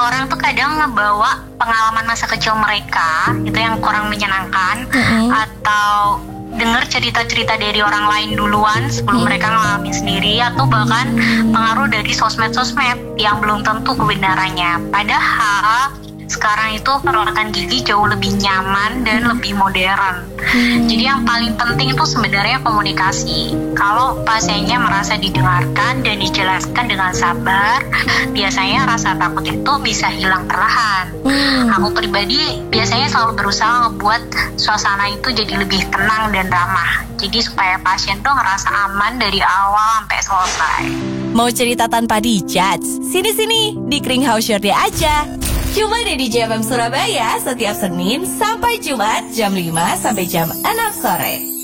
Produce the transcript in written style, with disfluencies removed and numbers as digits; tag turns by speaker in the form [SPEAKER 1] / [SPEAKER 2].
[SPEAKER 1] orang tuh kadang ngebawa pengalaman masa kecil mereka itu yang kurang menyenangkan, atau dengar cerita-cerita dari orang lain duluan sebelum mereka ngalamin sendiri, atau bahkan pengaruh dari sosmed-sosmed yang belum tentu kebenarannya. Padahal sekarang itu perawatan gigi jauh lebih nyaman dan lebih modern. Jadi yang paling penting itu sebenarnya komunikasi. Kalau pasiennya merasa didengarkan dan dijelaskan dengan sabar, biasanya rasa takut itu bisa hilang perlahan. Aku pribadi biasanya selalu berusaha ngebuat suasana itu jadi lebih tenang dan ramah. Jadi supaya pasien tuh ngerasa aman dari awal sampai selesai.
[SPEAKER 2] Mau cerita tanpa dijudge? Sini-sini, di Kring House Shorty aja. Cuma di JFM Surabaya setiap Senin sampai Jumat jam 5 sampai jam 6 sore.